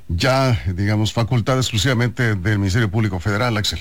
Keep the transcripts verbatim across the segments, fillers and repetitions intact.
ya, digamos, facultad exclusivamente del Ministerio Público Federal, Axel.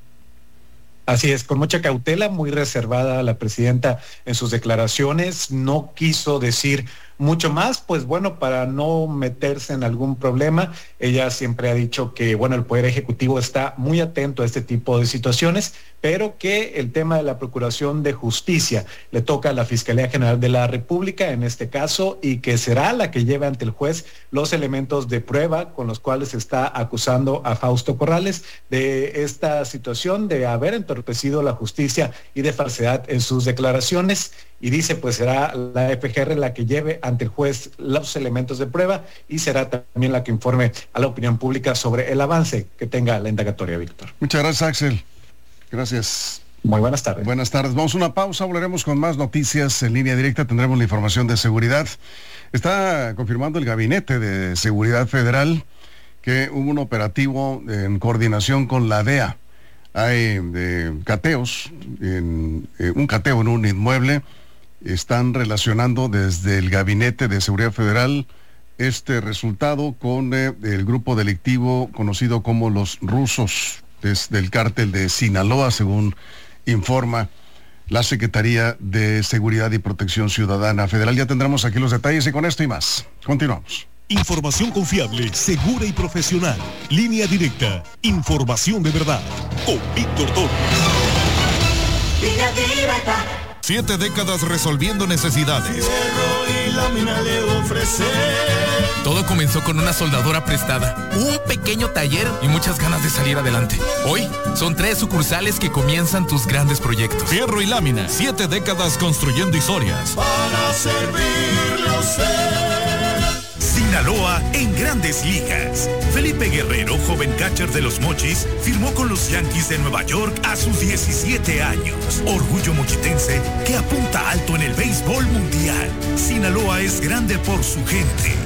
Así es, con mucha cautela, muy reservada la presidenta en sus declaraciones, no quiso decir mucho más, pues bueno, para no meterse en algún problema. Ella siempre ha dicho que, bueno, el Poder Ejecutivo está muy atento a este tipo de situaciones, pero que el tema de la Procuración de Justicia le toca a la Fiscalía General de la República en este caso, y que será la que lleve ante el juez los elementos de prueba con los cuales se está acusando a Fausto Corrales de esta situación de haber entorpecido la justicia y de falsedad en sus declaraciones. Y dice, pues será la F G R la que lleve ante el juez los elementos de prueba y será también la que informe a la opinión pública sobre el avance que tenga la indagatoria, Víctor. Muchas gracias, Axel. Gracias. Muy buenas tardes. Buenas tardes. Vamos a una pausa, volveremos con más noticias en línea directa, tendremos la información de seguridad. Está confirmando el Gabinete de Seguridad Federal que hubo un operativo en coordinación con la D E A. Hay eh, cateos, en, eh, un cateo en un inmueble. Están relacionando desde el Gabinete de Seguridad Federal este resultado con eh, el grupo delictivo conocido como los rusos, desde el cártel de Sinaloa, según informa la Secretaría de Seguridad y Protección Ciudadana Federal. Ya tendremos aquí los detalles y con esto y más. Continuamos. Información confiable, segura y profesional. Línea directa. Información de verdad. Con Víctor Torres. Línea directa. Siete décadas resolviendo necesidades. Fierro y lámina le ofrece. Todo comenzó con una soldadora prestada, un pequeño taller y muchas ganas de salir adelante. Hoy son tres sucursales que comienzan tus grandes proyectos. Fierro y lámina, siete décadas construyendo historias. Para servirle a usted. Sinaloa en Grandes Ligas. Felipe Guerrero, joven catcher de los Mochis, firmó con los Yankees de Nueva York a sus diecisiete años. Orgullo mochitense que apunta alto en el béisbol mundial. Sinaloa es grande por su gente.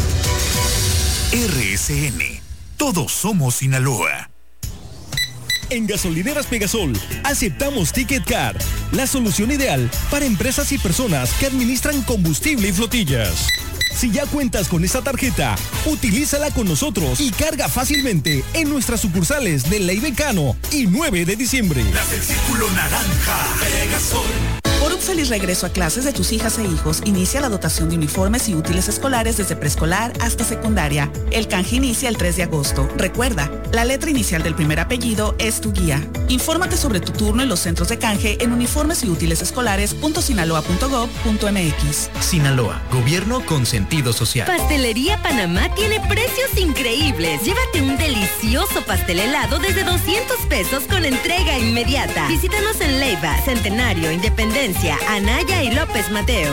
R S N. Todos somos Sinaloa. En Gasolineras Pegasol, aceptamos Ticket Card, la solución ideal para empresas y personas que administran combustible y flotillas. Si ya cuentas con esta tarjeta, utilízala con nosotros y carga fácilmente en nuestras sucursales de Ley Becano y nueve de diciembre. Las del Círculo Naranja, Pegasol. Por un feliz regreso a clases de tus hijas e hijos, inicia la dotación de uniformes y útiles escolares desde preescolar hasta secundaria. El canje inicia el tres de agosto. Recuerda, la letra inicial del primer apellido es tu guía. Infórmate sobre tu turno en los centros de canje en uniformes y útiles escolares punto sinaloa punto gob punto mx. Sinaloa, gobierno con sentido social. Pastelería Panamá tiene precios increíbles. Llévate un delicioso pastel helado desde doscientos pesos con entrega inmediata. Visítanos en Leiva, Centenario, Independencia, Anaya y López Mateo.